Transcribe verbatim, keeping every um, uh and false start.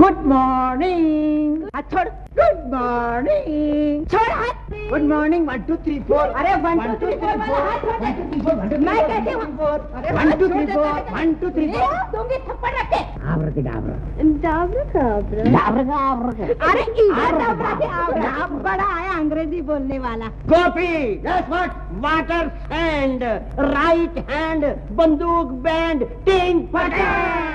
Good morning. छोड़। Good morning. छोड़ हाथ। Good morning. One two three four. अरे one two three four one two three four मैं कैसे one two three four one two three four दूंगी थप्पड़ रख के। आब्रा के डाबरा डाबरा का आब्रा डाबरा का आब्रा। अरे इधर डाबरा के आब्रा बड़ा आया अंग्रेजी बोलने वाला। Coffee. Yes what? Water sand, right hand, बंदूक बैंड, टिंग फटे।